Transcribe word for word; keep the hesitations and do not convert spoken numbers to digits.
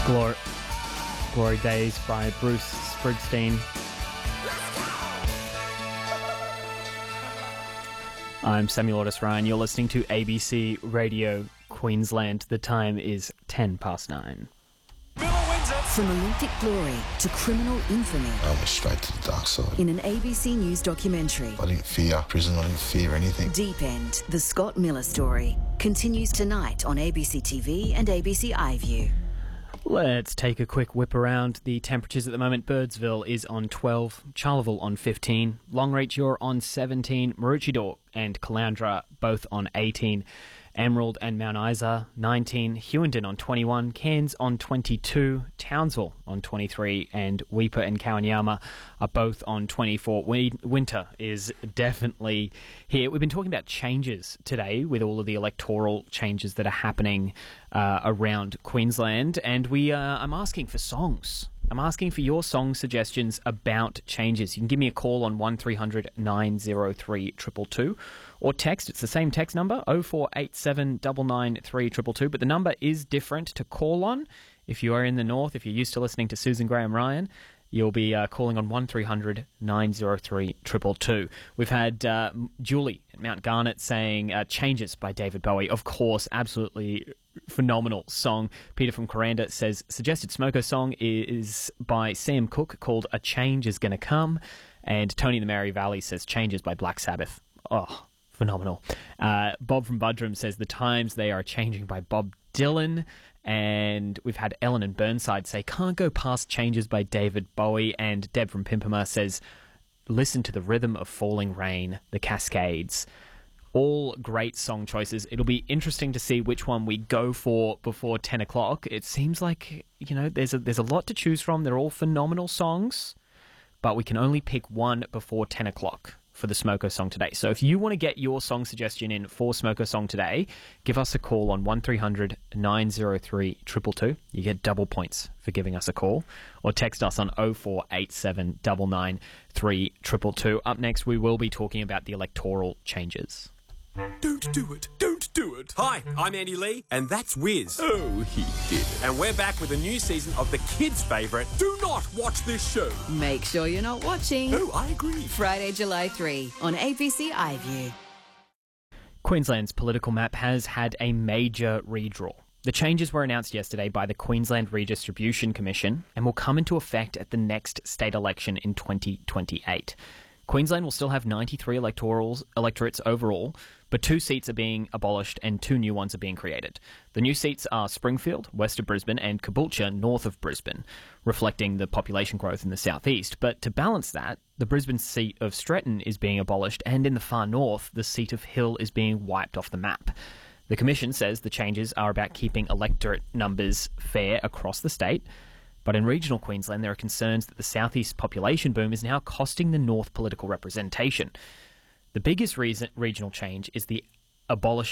Glor- Glory Days by Bruce Springsteen. I'm Samuel Otis Ryan. You're listening to A B C Radio Queensland. The time is ten past nine. From Olympic glory to criminal infamy. I went straight to the dark side. In an A B C News documentary. I didn't fear prison, I didn't fear anything. Deep End, the Scott Miller story, continues tonight on A B C T V and A B C iView. Let's take a quick whip around the temperatures at the moment. Birdsville is on twelve, Charleville on fifteen, Longreach you're on seventeen, Maroochydore and Caloundra both on eighteen, Emerald and Mount Isa nineteen, Hughenden on twenty-one, Cairns on twenty-two, Townsville on twenty-three, and Weipa and Kawanyama are both on twenty-four. Winter is definitely here. We've been talking about changes today with all of the electoral changes that are happening uh, around Queensland, and we uh, I'm asking for songs. I'm asking for your song suggestions about changes. You can give me a call on one three hundred nine oh three two two two or text. It's the same text number, oh four eight seven nine nine three two two two, but the number is different to call on. If you are in the north, if you're used to listening to Susan Graham Ryan, you'll be uh, calling on one three hundred nine oh three two two two. We've had uh, Julie at Mount Garnet saying uh, Changes by David Bowie. Of course, absolutely phenomenal song. Peter from Coranda says suggested Smoko song is by Sam Cooke called A Change Is Gonna Come. And Tony in the Mary Valley says Changes by Black Sabbath. Oh, phenomenal. Uh, Bob from Budrum says The Times They Are Changing by Bob Dylan. And we've had Ellen and Burnside say Can't Go Past Changes by David Bowie. And Deb from Pimpama says Listen to the Rhythm of Falling Rain, The Cascades. All great song choices. It'll be interesting to see which one we go for before ten o'clock. It seems like, you know, there's a, there's a lot to choose from. They're all phenomenal songs, but we can only pick one before ten o'clock for the Smoko song today. So if you want to get your song suggestion in for Smoko song today, give us a call on one three hundred nine oh three two two two. You get double points for giving us a call, or text us on oh four eight seven nine nine three two two two. Up next, we will be talking about the electoral changes. Don't do it. Don't do it. Hi, I'm Andy Lee, and that's Wiz. Oh, he did. And we're back with a new season of the kids' favourite, Do Not Watch This Show. Make sure you're not watching. Oh, I agree. Friday, July third on A B C iView. Queensland's political map has had a major redraw. The changes were announced yesterday by the Queensland Redistribution Commission and will come into effect at the next state election in twenty twenty-eight. Queensland will still have ninety-three electorals, electorates overall, but two seats are being abolished and two new ones are being created. The new seats are Springfield, west of Brisbane, and Caboolture, north of Brisbane, reflecting the population growth in the southeast. But to balance that, the Brisbane seat of Stretton is being abolished, and in the far north, the seat of Hill is being wiped off the map. The Commission says the changes are about keeping electorate numbers fair across the state. But in regional Queensland, there are concerns that the southeast population boom is now costing the north political representation. The biggest reason, regional change is the abolish,